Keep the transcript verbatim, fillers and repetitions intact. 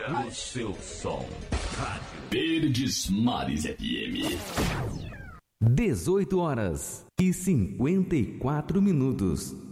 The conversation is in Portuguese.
O seu som. Rádio Verdes Mares F M. dezoito horas e cinquenta e quatro minutos.